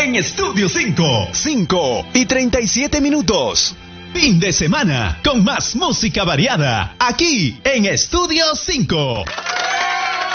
en Estudio 5. 5:37. Fin de semana con más música variada aquí en Estudio 5.